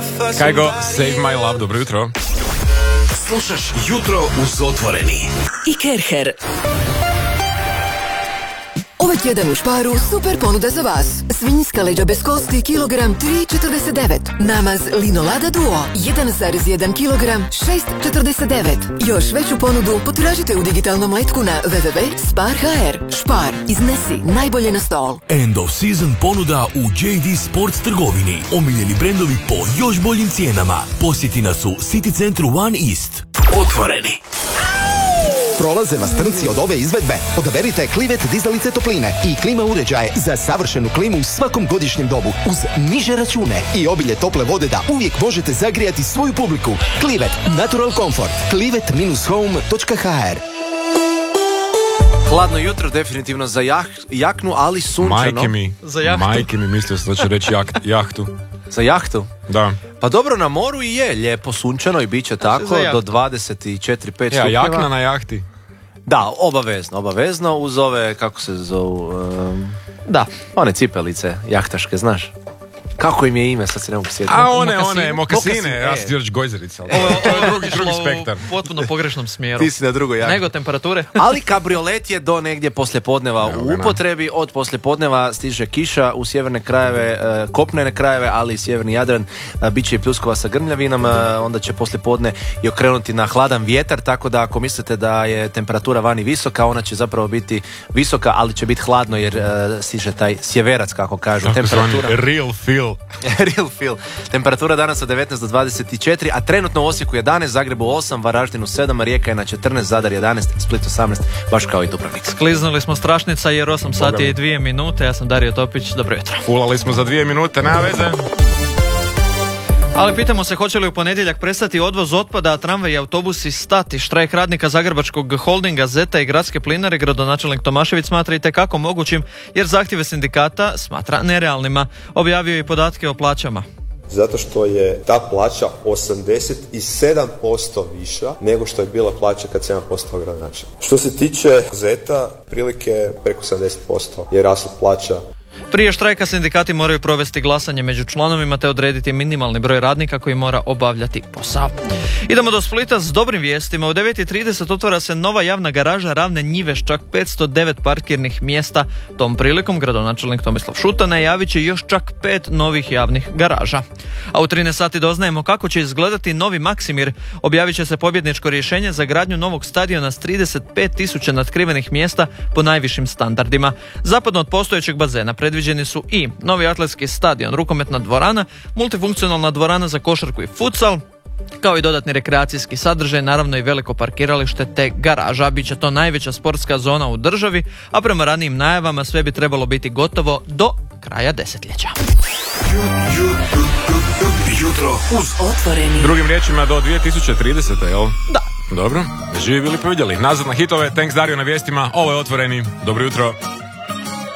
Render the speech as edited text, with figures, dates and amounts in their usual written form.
Kajgo, Save My Love, dobro jutro. Slušaš Jutro uz Otvoreni. I Kerher. Ovaj tjedan u Sparu super ponuda za vas. Svinjska leđa bez kosti, kilogram 3,49. Namaz Linolada Duo, 1,1 kilogram, 6,49. Još veću ponudu potražite u digitalnom letku na www.spar.hr. Spar, iznesi najbolje na stol. End of season ponuda u JD Sports trgovini. Omiljeni brendovi po još boljim cijenama. Posjeti nas u City centru One East. Otvoreni. Prolaze vas trnci od ove izvedbe? Odaberite Clivet dizalice topline i klima uređaje za savršenu klimu u svakom godišnjem dobu uz niže račune i obilje tople vode da uvijek možete zagrijati svoju publiku. Clivet, natural comfort. clivet-home.hr. Hladno jutro, definitivno za jaknu, ali sunčano. Majke mi mislio sam da će reći jahtu. Za jahtu? Da. Pa dobro, na moru i je lijepo sunčano i bit će tako do 24-5 stupnjeva. Jakna na jahti. Da, obavezno uz ove, kako se zovu, da, one cipelice jahtaške, znaš. Kako im je ime, sad se ne mogu sjetiti. A one, mokasine, ja sam Đorđe Gojzerica. Ovo je drugi spektar. U potpuno pogrešnom smjeru. Ti si na drugoj jahti. Nego temperature. Ali kabriolet je do negdje poslijepodneva u upotrebi. Od poslijepodneva stiže kiša u sjeverne krajeve, kopnene krajeve, ali i sjeverni Jadran. Biće i pljuskova sa grmljavinom, onda će poslijepodne i okrenuti na hladan vjetar, tako da ako mislite da je temperatura vani visoka, ona će zapravo biti visoka, ali će biti hladno jer stiže taj sjeverac, kako kažu. Temperatura real feel. Real feel. Temperatura danas od 19 do 24, a trenutno u Osijeku 11, Zagrebu 8, Varaždinu 7, Rijeka je na 14, Zadar 11, Split 18, baš kao i Dubrovnik. Skliznuli smo strašnica jer 8 sati i 2 minute, ja sam Dario Topić, dobro jutro. Fulali smo za 2 minute, nema veze. Ali pitamo se hoće li u ponedjeljak prestati odvoz otpada, a tramvaj i autobusi stati. Štrajk radnika Zagrebačkog holdinga Zeta i Gradske plinare gradonačelnik Tomašević smatra itekako mogućim jer zahtjeve sindikata smatra nerealnima. Objavio je i podatke o plaćama. Zato što je ta plaća 87% viša nego što je bila plaća kad sam ja postao gradonačelnik. Što se tiče Zeta, prilike preko 70% je rasla plaća. Prije štrajka sindikati moraju provesti glasanje među članovima te odrediti minimalni broj radnika koji mora obavljati posao. Idemo do Splita s dobrim vijestima. U 9:30 otvara se nova javna garaža Ravne njive s čak 509 parkirnih mjesta. Tom prilikom gradonačelnik Tomislav Šuta najavit će još čak 5 novih javnih garaža. A u 13 sati doznajemo kako će izgledati novi Maksimir. Objavit će se pobjedničko rješenje za gradnju novog stadiona s 35.000 natkrivenih mjesta po najvišim standardima. Zapadno od postojećeg bazena predviđeni su i novi atletski stadion, rukometna dvorana, multifunkcionalna dvorana za košarku i futsal, kao i dodatni rekreacijski sadržaj, naravno i veliko parkiralište te garaža. Biće to najveća sportska zona u državi, a prema ranijim najavama sve bi trebalo biti gotovo do kraja desetljeća. Jutro uz Otvoreni. Drugim riječima do 2030. jel? Da. Dobro, živi bili pa vidjeli. Nazad na hitove, thanks Dario na vijestima, ovo je Otvoreni. Dobro jutro.